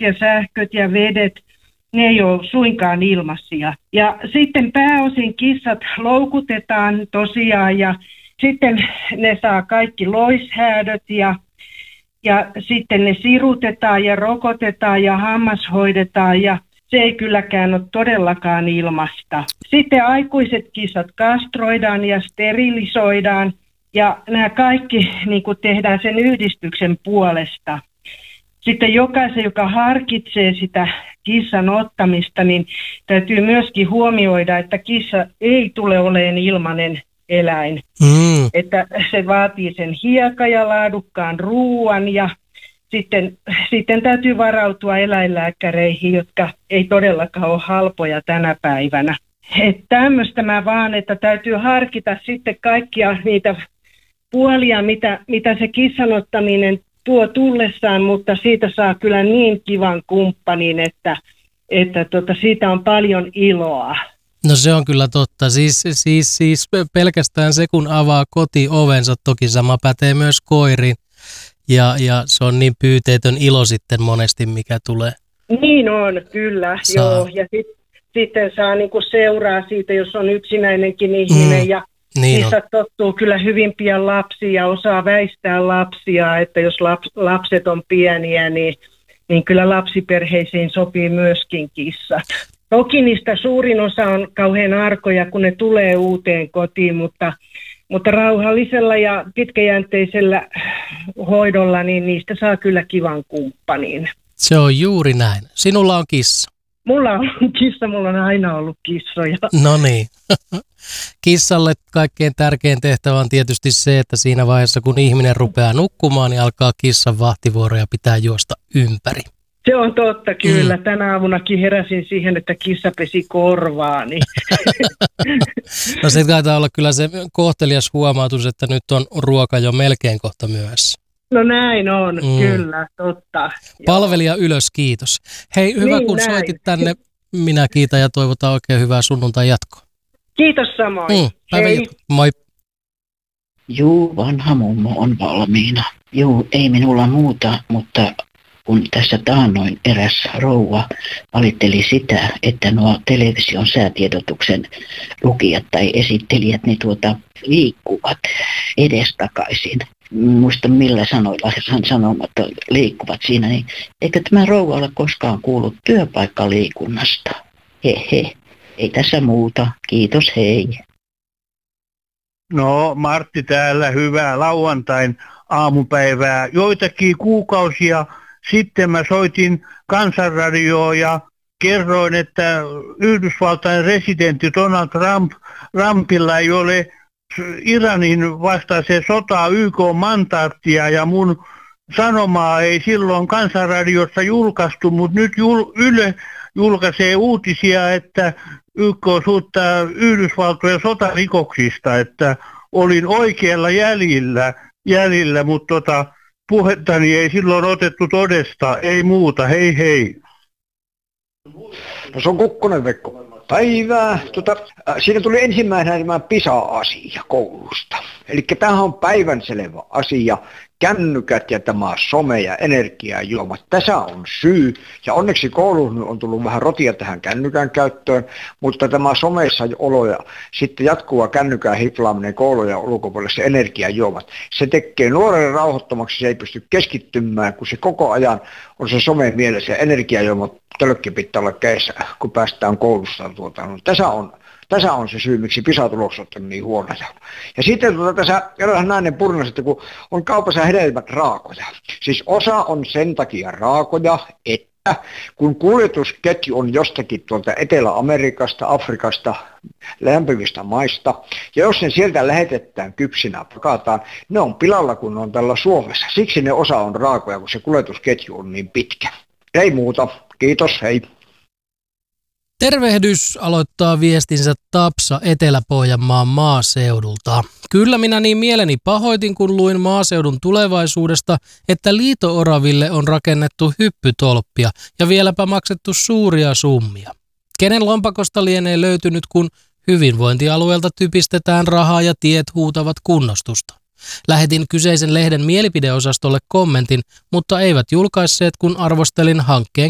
ja sähköt ja vedet, ne ei ole suinkaan ilmaisia. Ja sitten pääosin kissat loukutetaan tosiaan ja sitten ne saa kaikki loishäädöt ja sitten ne sirutetaan ja rokotetaan ja hammashoidetaan ja se ei kylläkään ole todellakaan ilmasta. Sitten aikuiset kissat kastroidaan ja sterilisoidaan ja nämä kaikki niin kuin tehdään sen yhdistyksen puolesta. Sitten jokaisen, joka harkitsee sitä kissan ottamista, niin täytyy myöskin huomioida, että kissa ei tule olemaan ilmainen eläin. Että se vaatii sen hiekan ja laadukkaan ruuan ja sitten täytyy varautua eläinlääkäreihin, jotka ei todellakaan ole halpoja tänä päivänä. Että tämmöistä mä vaan, että täytyy harkita sitten kaikkia niitä puolia, mitä se kissan ottaminen tuo tullessaan, mutta siitä saa kyllä niin kivan kumppanin, että siitä on paljon iloa. No se on kyllä totta. Siis pelkästään se, kun avaa kotiovensa, toki sama pätee myös koiriin. Ja se on niin pyyteetön ilo sitten monesti, mikä tulee. Niin on, kyllä. Joo. Ja sitten saa niinku seuraa siitä, jos on yksinäinenkin ihminen. Ja kissat tottuu kyllä hyvin pian lapsia ja osaa väistää lapsia. Että jos lapset on pieniä, niin kyllä lapsiperheisiin sopii myöskin kissat. Toki niistä suurin osa on kauhean arkoja, kun ne tulee uuteen kotiin, mutta rauhallisella ja pitkäjänteisellä hoidolla, niin niistä saa kyllä kivan kumppanin. Se on juuri näin. Sinulla on kissa. Mulla on kissa, mulla on aina ollut kissoja. No niin. Kissalle kaikkein tärkein tehtävä on tietysti se, että siinä vaiheessa kun ihminen rupeaa nukkumaan, niin alkaa kissan vahtivuoro ja pitää juosta ympäri. Se on totta, kyllä. Tänä aamunakin heräsin siihen, että kissa pesi korvaani. No se taitaa olla kyllä se kohtelias huomautus, että nyt on ruoka jo melkein kohta myöhässä. No näin on, kyllä, totta. Palvelija ylös, kiitos. Hei, hyvä niin, kun näin soitit tänne. Minä kiitän ja toivotan oikein hyvää sunnuntai jatkoa. Kiitos samoin. Hei. Moi. Juu, vanha mummo on valmiina. Juu, ei minulla muuta, mutta kun tässä taannoin eräs rouva valitteli sitä, että nuo television säätiedotuksen lukijat tai esittelijät niin liikkuvat edestakaisin. Muista millä sanoilla hän sanomatta liikkuvat siinä, niin eikö tämä rouva ole koskaan kuullut työpaikkaliikunnasta? He. Ei tässä muuta. Kiitos, hei. No, Martti täällä, hyvää lauantain aamupäivää. Joitakin kuukausia sitten mä soitin Kansanradioon ja kerroin, että Yhdysvaltain presidentti Donald Trumpilla ei ole Iranin vastaiseen sotaa YK-mandaattia ja mun sanomaa ei silloin Kansanradiossa julkaistu, mutta nyt Yle julkaisee uutisia, että YK suuttaa Yhdysvaltojen sotarikoksista, että olin oikealla jäljillä, mutta puhettani ei silloin otettu todesta, ei muuta, hei. No se on Kukkonen Vekko. Päivää. Siinä tuli ensimmäisenä tämä PISA-asia koulusta. Eli tämähän on päivänselvä asia. Kännykät ja tämä some ja energiajuomat. Tässä on syy. Ja onneksi kouluun on tullut vähän rotia tähän kännykän käyttöön, mutta tämä somessa olo ja sitten jatkuva kännykän hiflaaminen koulujen ulkopuolelle, se energiajuomat. Se tekee nuorelle rauhoittomaksi, se ei pysty keskittymään, kun se koko ajan on se some mielessä ja energiajuomat tölkki pitää olla kädessä, kun päästään koulusta. Tässä on se syy, miksi PISA-tulokset on niin huonoja. Ja sitten tässä eräs nainen purnasi, että kun on kaupassa hedelmät raakoja. Siis osa on sen takia raakoja, että kun kuljetusketju on jostakin tuolta Etelä-Amerikasta, Afrikasta, lämpimistä maista, ja jos ne sieltä lähetetään kypsinä, pakataan, ne on pilalla, kun ne on täällä Suomessa. Siksi ne osa on raakoja, kun se kuljetusketju on niin pitkä. Ei muuta. Kiitos, hei. Tervehdys aloittaa viestinsä Tapsa Etelä-Pohjanmaan maaseudulta. Kyllä minä niin mieleni pahoitin, kun luin maaseudun tulevaisuudesta, että liito-oraville on rakennettu hyppytolppia ja vieläpä maksettu suuria summia. Kenen lompakosta lienee löytynyt, kun hyvinvointialueelta typistetään rahaa ja tiet huutavat kunnostusta. Lähetin kyseisen lehden mielipideosastolle kommentin, mutta eivät julkaisseet, kun arvostelin hankkeen